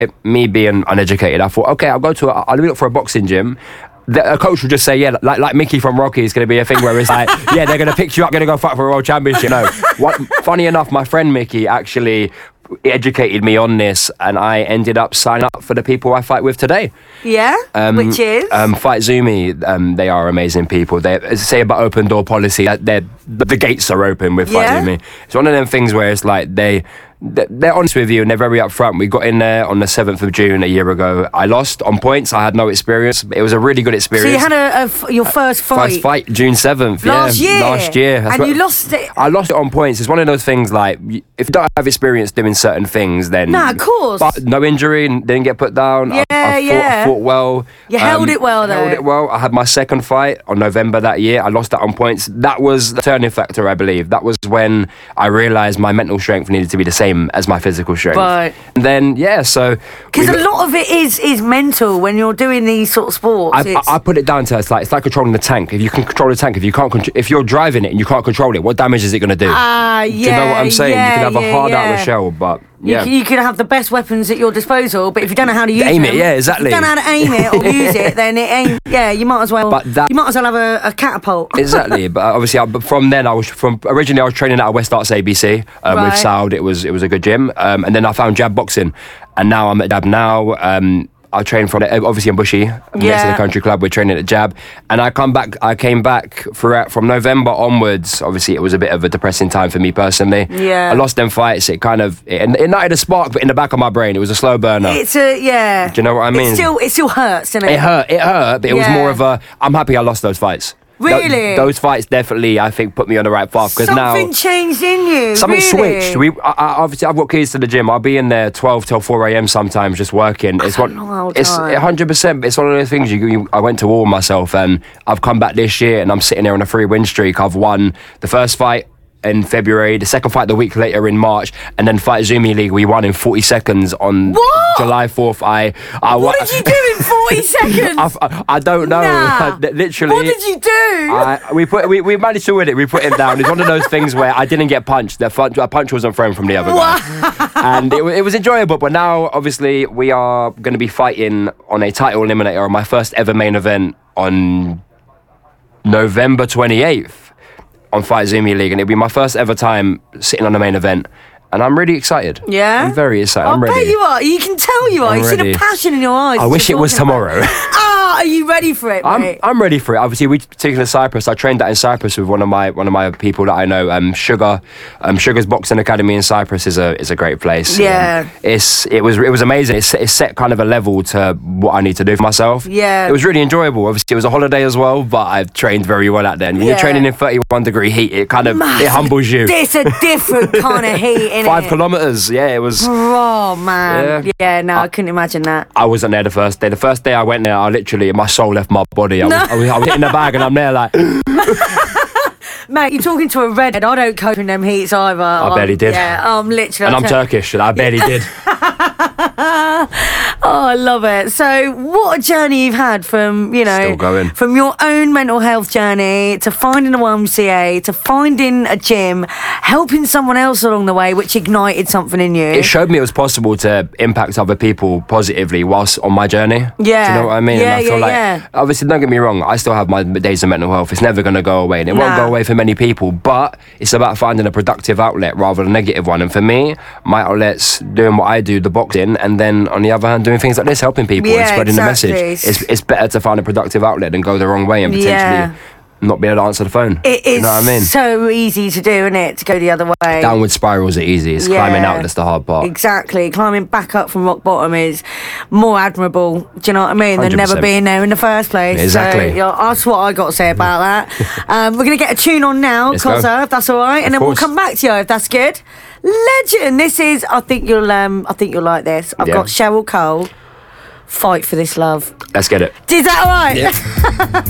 me being uneducated, I thought, okay, I'll look for a boxing gym. A coach would just say, yeah, like Mickey from Rocky is going to be a thing where it's like, yeah, they're going to pick you up, going to go fight for a world championship. No, funny enough, my friend Mickey actually educated me on this, and I ended up signing up for the people I fight with today. Yeah, which is Fight Zumi. They are amazing people. They, as I say about open door policy, the gates are open with Fight Zumi. It's one of them things where it's like they're honest with you and they're very upfront. We got in there on the 7th of June a year ago. I lost on points. I had no experience. It was a really good experience. So you had your first fight? First fight, June 7th. Last year. That's and you lost it? I lost it on points. It's one of those things like, if you don't have experience doing certain things, then... No, of course. But no injury, didn't get put down. I fought well. You held it well, though. Held it well. I had my second fight on November that year. I lost that on points. That was the turning factor, I believe. That was when I realised my mental strength needed to be the same as my physical strength. Right. And then, so... Because a lot of it is mental when you're doing these sort of sports. I put it down to it's like controlling the tank. If you can control the tank, if you're driving it and you can't control it, what damage is it going to do? Yeah. Do you know what I'm saying? You can have a hard out of the shell, but... Yeah. You can have the best weapons at your disposal, but if you don't know how to use aim it, exactly. If you don't know how to aim it or use it, then it ain't. Yeah, you might as well. You might as well have a catapult. Exactly, but obviously, from then originally I was training at West Arts ABC with Saud. It was a good gym, and then I found Jab Boxing, and now I'm at Jab now. I train from obviously in Bushy, next to the country club. We're training at Jab, and I came back from November onwards. Obviously, it was a bit of a depressing time for me personally. Yeah, I lost them fights. It ignited a spark, but in the back of my brain, it was a slow burner. Do you know what I mean? It still hurts, doesn't it? It hurt, but it was more of a. I'm happy I lost those fights. Really? Those fights definitely, I think, put me on the right path. Because now something changed in you. Something switched. Obviously, I've got keys to the gym. I'll be in there 12 till 4 a.m. sometimes, just working. It's 100%. It's one of those things. I went to war myself, and I've come back this year, and I'm sitting there on a 3-win streak. I've won the first fight in February, the second fight the week later in March, and then Fight Zumi League we won in 40 seconds on July 4th. What did you do in 40 seconds? I don't know. Nah. Literally. What did you do? We managed to win it. We put him down. It's one of those things where I didn't get punched. The punch wasn't thrown from the other guy. And it was enjoyable, but now obviously we are going to be fighting on a title eliminator on my first ever main event on November 28th. On Fight Zumi League, and it'll be my first ever time sitting on the main event, and I'm really excited. Yeah? I'm very excited. I'm ready. I bet you are. You can tell you are. You see the passion in your eyes. I wish it was tomorrow. Are you ready for it, mate? I'm ready for it. Obviously, we taken to Cyprus. I trained that in Cyprus with one of my people that I know, Sugar. Sugar's Boxing Academy in Cyprus is a great place. Yeah. It was amazing. It set kind of a level to what I need to do for myself. Yeah. It was really enjoyable. Obviously, it was a holiday as well, but I've trained very well at then. When you're training in 31-degree heat, it kind of it humbles you. It's a different kind of heat, innit? 5 kilometres. Yeah, it was. Oh man. Yeah. No, I couldn't imagine that. I wasn't there the first day. The first day I went there, I literally my soul left my body. I was hitting the bag, and I'm there like. Mate, you're talking to a redhead. I don't cope in them heats either. I barely did. Yeah, I'm literally. And I'm Turkish, and I barely did. Oh, I love it. So, what a journey you've had from, Still going. From your own mental health journey to finding a YMCA to finding a gym, helping someone else along the way, which ignited something in you. It showed me it was possible to impact other people positively whilst on my journey. Yeah. Do you know what I mean? Yeah, and I feel obviously, don't get me wrong, I still have my days of mental health. It's never going to go away, and it won't go away for many people, but it's about finding a productive outlet rather than a negative one. And for me, my outlet's doing what I do, the boxing, and then on the other hand, doing things like this, helping people and spreading the message. It's better to find a productive outlet than go the wrong way and potentially not be able to answer the phone. It is, you know what I mean? So easy to do, isn't it? To go the other way. Downward spirals are easy. It's climbing out that's the hard part. Exactly. Climbing back up from rock bottom is more admirable, do you know what I mean, than 100%. never being there in the first place. Exactly. So, that's what I got to say about that. We're going to get a tune on now, Cozza, if that's all right, and then we'll come back to you if that's good. Legend. This is, I think you'll like this. I've got Cheryl Cole, Fight for This Love. Let's get it. Is that all right? Yeah.